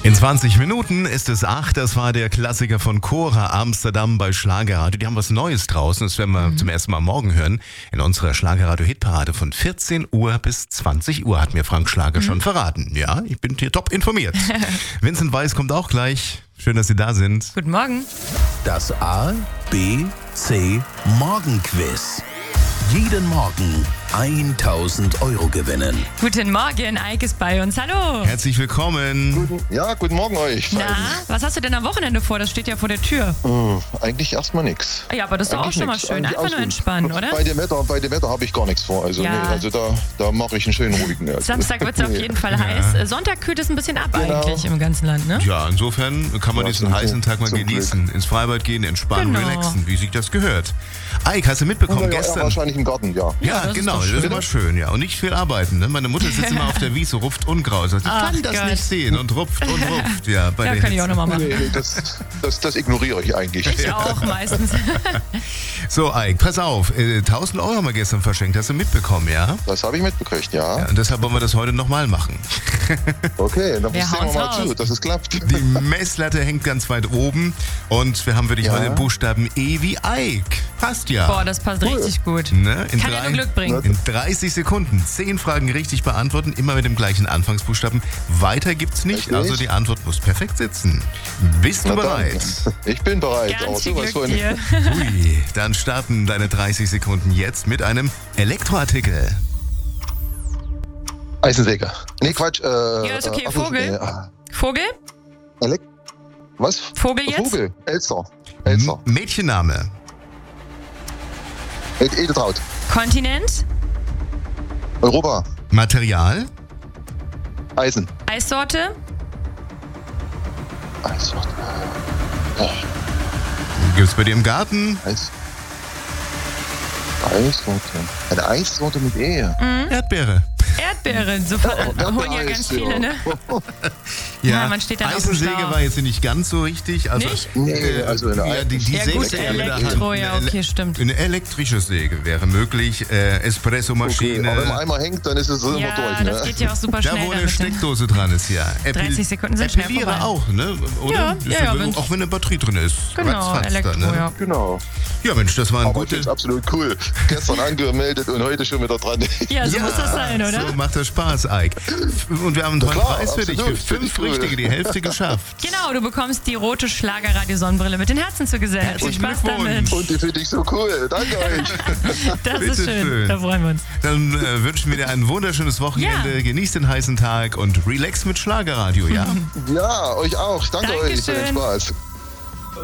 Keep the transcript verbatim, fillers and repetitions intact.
In zwanzig Minuten ist es acht. Das war der Klassiker von Cora Amsterdam bei Schlagerradio. Die haben was Neues draußen. Das werden wir mhm. zum ersten Mal morgen hören. In unserer Schlagerradio-Hitparade von vierzehn Uhr bis zwanzig Uhr hat mir Frank Schlager mhm. schon verraten. Ja, ich bin hier top informiert. Vincent Weiss kommt auch gleich. Schön, dass Sie da sind. Guten Morgen. Das A, B, C Morgenquiz. Jeden Morgen tausend Euro gewinnen. Guten Morgen, Eike ist bei uns. Hallo. Herzlich willkommen. Guten, ja, guten Morgen euch. Na, was hast du denn am Wochenende vor? Das steht ja vor der Tür. Uh, eigentlich erstmal nichts. Ja, aber das ist doch auch schon mal schön. Einfach nur entspannen, oder? Bei dem Wetter, bei dem Wetter habe ich gar nichts vor. Also, ja. nee, also da, da mache ich einen schönen ruhigen. Also. Samstag wird es auf jeden Fall heiß. Ja. Sonntag kühlt es ein bisschen ab genau. eigentlich im ganzen Land, ne? Ja, insofern kann man ja, diesen heißen Tag mal genießen. Glück. Ins Freibad gehen, entspannen, genau. relaxen, wie sich das gehört. Eike, hast du mitbekommen ja, gestern? Ja, wahrscheinlich im Garten, ja. Ja, ja das genau, ist das ist immer schön, ja. Und nicht viel arbeiten, ne? Meine Mutter sitzt immer auf der Wiese, rupft unkraut. Ich Ach kann das Gott. nicht sehen und rupft und rupft. Ja, bei ja der kann Hitze. ich auch nochmal machen. Nee, das, das, das ignoriere ich eigentlich. Ich auch meistens. So, Eike, pass auf. tausend Euro haben wir gestern verschenkt. Hast du mitbekommen, ja? Das habe ich mitbekriegt, ja. ja. Und deshalb wollen wir das heute nochmal machen. Okay, dann wir sehen wir mal raus. zu, dass es klappt. Die Messlatte hängt ganz weit oben. Und wir haben für dich ja. heute den Buchstaben E wie Eike. Passt ja. Boah, das passt Cool. richtig gut. Ne? In Kann ja nur Glück bringen. In dreißig Sekunden zehn Fragen richtig beantworten, immer mit dem gleichen Anfangsbuchstaben. Weiter gibt's nicht, Richtig. also die Antwort muss perfekt sitzen. Bist du Na bereit? Dann. Ich bin bereit. Ganz Oh, viel sowas Glück von. dir. Ui, dann starten deine dreißig Sekunden jetzt mit einem Elektroartikel. Eisensäge. Nee, Quatsch. Äh, Ja, ist okay. äh, ach, Vogel? nee, ah, Vogel? Elek Was? Vogel jetzt? Vogel. Elster. Elster. M- Mädchenname. Ed Edeltraut. Kontinent? Europa. Material. Eisen. Eissorte? Eissorte. Gibt's bei dir im Garten? Eis. Eissorte. Eine Eissorte mit E. Mhm. Erdbeere. Erdbeeren, super. Ja, Holen ja ganz viele, ne? Ja, man steht dann auf dem Eisensäge Schlauch. war jetzt nicht ganz so richtig. Also, Nicht? Nee, also eine ja, die, die Ja Säge gut, ist ja mit der Elektro, Hand. ja Eine okay, Ele- stimmt. Eine elektrische Säge wäre möglich. Äh, Espressomaschine. Okay, aber wenn man einmal hängt, dann ist es immer Ja, durch. Ne? das geht ja auch super Da, schnell. wo eine damit, ne? Steckdose dran ist, ja. Epil- dreißig Sekunden sind schnell Epiliere vorbei. auch, ne? Oder? Ja, Ist ja, ja, wenn- wenn's- auch wenn eine Batterie drin ist. Genau, Ratzfatz Elektro, dann, ne? ja. Genau. Ja, Mensch, das war ein Aber ich gutes. finde absolut cool. Gestern angemeldet und heute schon wieder dran. Ja, so muss das sein, oder? So macht das Spaß, Eike. Und wir haben einen tollen klar, Preis für dich. Für absolut. fünf Finde ich cool. Richtige, die Hälfte geschafft. Genau, du bekommst die rote Schlagerradio-Sonnenbrille mit den Herzen zugesetzt. Viel Herzlichen Spaß damit. Glückwunsch. Und die finde ich so cool. Danke euch. Das Bitte ist schön. schön. Da freuen wir uns. Dann äh, wünschen wir dir ein wunderschönes Wochenende. Ja. Genieß den heißen Tag und relax mit Schlagerradio, ja? Ja, euch auch. Danke euch für den Dankeschön. Spaß.